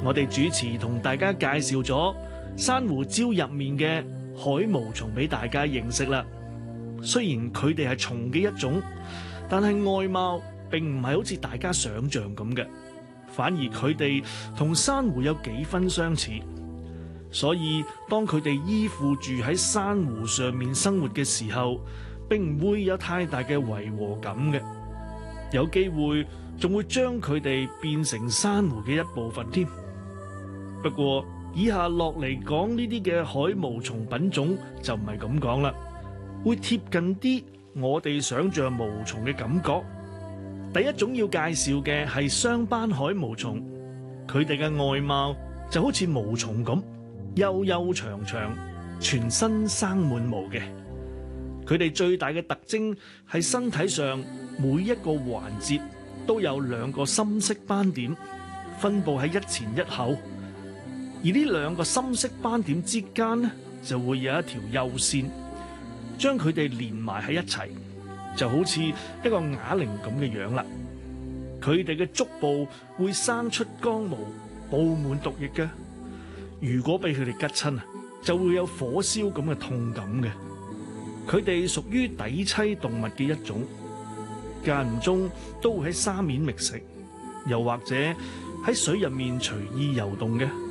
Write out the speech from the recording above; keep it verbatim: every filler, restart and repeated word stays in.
我哋主持同大家介紹咗珊瑚礁入面嘅海毛蟲俾大家認識啦。雖然佢哋係蟲嘅一種，但係外貌並唔係好似大家想象咁嘅，反而佢哋同珊瑚有幾分相似。所以當佢哋依附住喺珊瑚上面生活嘅時候，並唔會有太大嘅違和感嘅，有機會仲會將佢哋變成珊瑚嘅一部分添。不過以下落嚟講呢啲嘅海毛蟲品種就唔係咁講啦，會貼近啲我哋想象毛蟲嘅感覺。第一種要介紹嘅係雙斑海毛蟲，佢哋嘅外貌就好似毛蟲咁，幼幼長長，全身生滿毛嘅。佢哋最大嘅特徵係身體上每一個環節都有兩個深色斑點，分佈喺一前一後。而呢兩個深色斑點之間呢，就會有一條幼線，將佢哋連埋喺一齊，就好似一個啞鈴咁嘅樣啦。佢哋嘅足部會生出剛毛，佈滿毒液嘅。如果俾佢哋吉親啊，就會有火燒咁嘅痛感嘅。佢哋屬於底棲動物嘅一種，間唔中都會喺沙面覓食，又或者喺水入面隨意游動嘅。